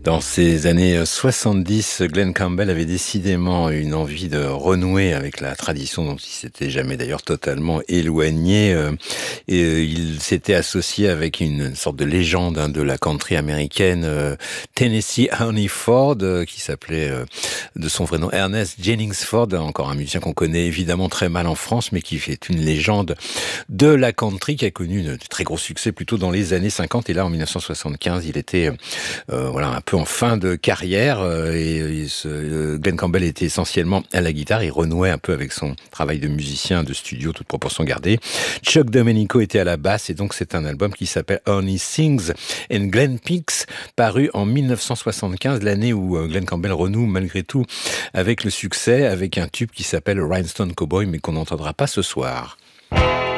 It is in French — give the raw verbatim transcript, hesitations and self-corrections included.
Dans ces années soixante-dix, Glen Campbell avait décidément une envie de renouer avec la tradition dont il s'était jamais d'ailleurs totalement éloigné. euh, Et euh, il s'était associé avec une sorte de légende hein, de la country américaine, euh, Tennessee Ernie Ford, euh, qui s'appelait euh, de son vrai nom Ernest Jennings Ford, encore un musicien qu'on connaît évidemment très mal en France, mais qui est une légende de la country, qui a connu de très gros succès plutôt dans les années cinquante. Et là, en mille neuf cent soixante-quinze, il était euh, voilà un peu en fin de carrière. euh, et il se- euh, Glen Campbell était essentiellement à la guitare. Il renouait un peu avec son travail de musicien de studio, toute proportion gardée. Chuck Domenico était à la basse, et donc c'est un album qui s'appelle Ernie Sings and Glen Picks, paru en mille neuf cent soixante-quinze, l'année où euh, Glen Campbell renoue malgré tout avec le succès, avec un tube qui s'appelle Rhinestone Cowboy, mais qu'on n'entendra pas ce soir.